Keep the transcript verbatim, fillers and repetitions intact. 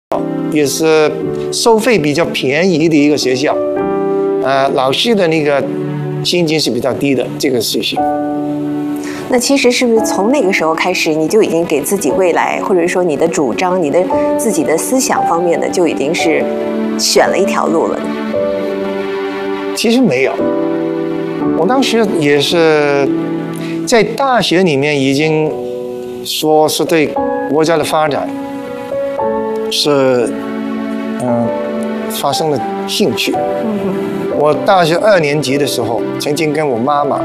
也是收费比较便宜的一个学校，呃，老师的那个薪金是比较低的这个学校。 那其实是不是从那个时候开始，你就已经给自己未来，或者说你的主张、你的自己的思想方面的，就已经是选了一条路了？ 其实没有，我当时也是在大学里面已经说是对国家的发展是嗯发生了兴趣。我大学二年级的时候，曾经跟我妈妈